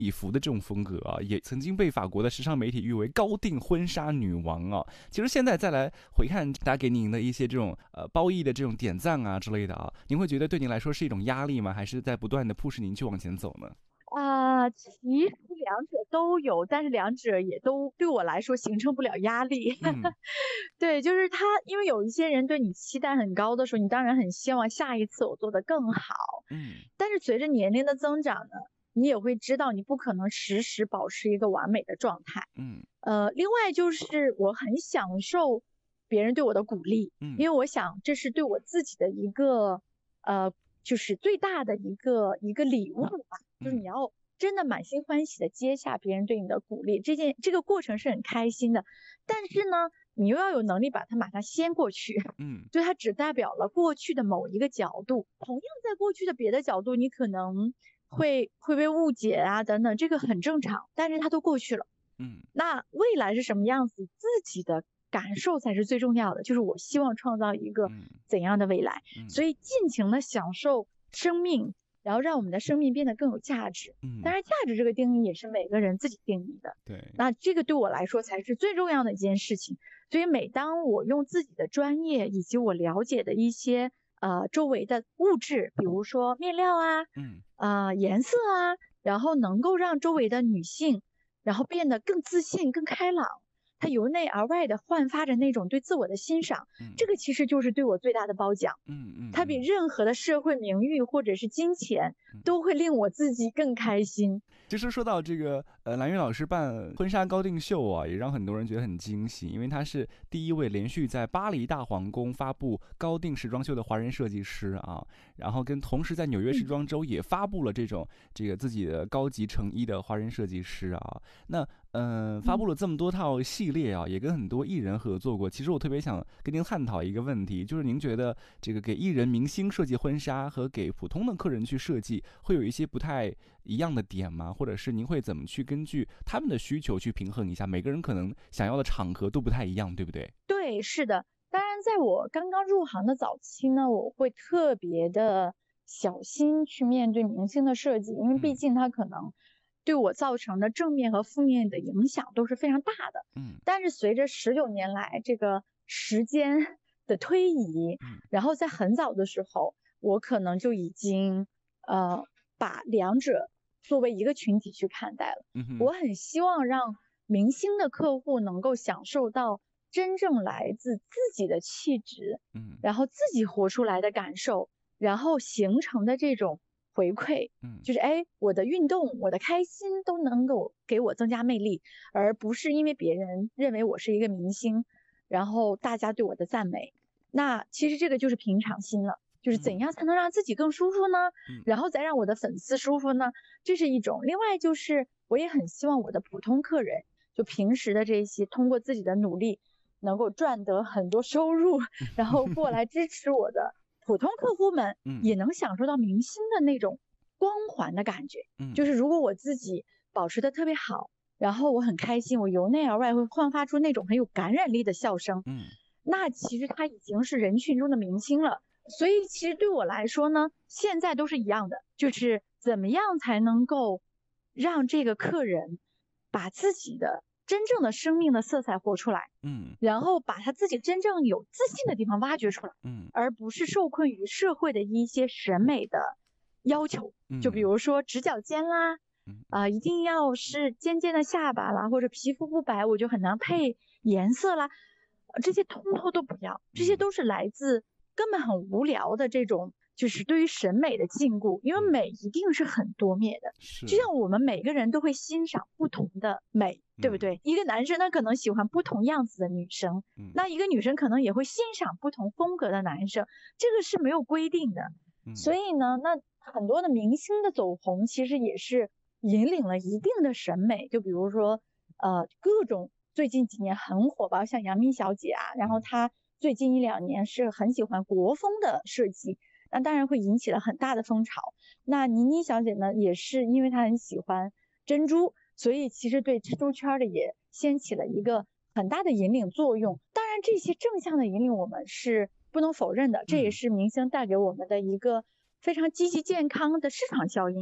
礼服的这种风格啊，也曾经被法国的时尚媒体誉为高定婚纱女王啊。其实现在再来回看大家给您的一些这种褒义的这种点赞啊之类的啊，您会觉得对您来说是一种压力吗？还是在不断的 push 您去往前走呢？ 其实两者都有，但是两者也都对我来说形成不了压力。 嗯对，就是因为有一些人对你期待很高的时候，你当然很希望下一次我做得更好。 嗯但是随着年龄的增长呢，你也会知道你不可能时时保持一个完美的状态。 嗯另外就是我很享受别人对我的鼓励， 嗯因为我想这是对我自己的一个就是最大的一个礼物吧。就是你嗯要真的满心欢喜的接下别人对你的鼓励，这个过程是很开心的，但是呢，你又要有能力把它掀过去， 嗯就它只代表了过去的某一个角度，同样在过去的别的角度，你可能会被误解啊等等，这个很正常，但是它都过去了。 嗯那未来是什么样子，自己的感受才是最重要的，就是我希望创造一个嗯怎样的未来， 嗯所以尽情的享受生命，然后让我们的生命变得更有价值。当嗯， 然，价值这个定义也是每个人自己定义的。 对， 那这个对我来说才是最重要的一件事情。所以每当我用自己的专业以及我了解的一些周围的物质，比如说面料啊、 嗯颜色啊，然后能够让周围的女性，然后变得更自信、更开朗，她由内而外的焕发着那种对自我的欣赏， 嗯这个其实就是对我最大的褒奖。它比嗯嗯嗯。 任何的社会名誉或者是金钱都会令我自己更开心。 其实说到这个，蓝云老师办婚纱高定秀啊，也让很多人觉得很惊喜，因为他是第一位连续在巴黎大皇宫发布高定时装秀的华人设计师啊，然后同时在纽约时装周也发布了这个自己的高级成衣的华人设计师啊。那发布了这么多套系列啊，也跟很多艺人合作过。其实我特别想跟您探讨一个问题，就是您觉得这个给艺人明星设计婚纱和给普通的客人去设计，会有一些不太一样的点吗？或者是您会怎么去根据他们的需求去平衡一下？每个人可能想要的场合都不太一样，对不对？ 对，是的。当然，在我刚刚入行的早期呢，我会特别的小心去面对明星的设计，因为毕竟它可能对我造成的正面和负面的影响都是非常大的。 嗯但是随着19年来这个时间的推移， 嗯然后在很早的时候，我可能就已经把两者作为一个群体去看待了。 嗯哼我很希望让明星的客户能够享受到真正来自自己的气质， 嗯然后自己活出来的感受，然后形成的这种回馈， 嗯就是我的运动、我的开心都能够给我增加魅力，而不是因为别人认为我是一个明星，然后大家对我的赞美。那其实这个就是平常心了，就是怎样才能让自己更舒服呢？然后再让我的粉丝舒服呢？这是一种。另外就是我也很希望我的普通客人，就平时的这些通过自己的努力能够赚得很多收入，然后过来支持我的普通客户们，也能享受到明星的那种光环的感觉。就是如果我自己保持的特别好，然后我很开心，我由内而外会焕发出那种很有感染力的笑声，那其实他已经是人群中的明星了。所以其实对我来说呢，现在都是一样的，就是怎么样才能够让这个客人把自己的真正的生命的色彩活出来，然后把他自己真正有自信的地方挖掘出来，而不是受困于社会的一些审美的要求，就比如说直角肩啦，一定要是尖尖的下巴啦，或者皮肤不白我就很难配颜色啦，这些通通都不要，这些都是来自根本很无聊的这种就是对于审美的禁锢，因为美一定是很多面的，就像我们每个人都会欣赏不同的美，对不对？一个男生他可能喜欢不同样子的女生，那一个女生可能也会欣赏不同风格的男生，这个是没有规定的。所以呢，那很多的明星的走红其实也是引领了一定的审美，就比如说各种最近几年很火吧，像杨幂小姐啊，然后她最近1-2年是很喜欢国风的设计，那当然会引起了很大的风潮。那倪妮小姐呢，也是因为她很喜欢珍珠，所以其实对珍珠圈的也掀起了一个很大的引领作用。当然这些正向的引领我们是不能否认的，这也是明星带给我们的一个非常积极健康的市场效应。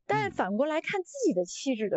但反过来看自己的气质的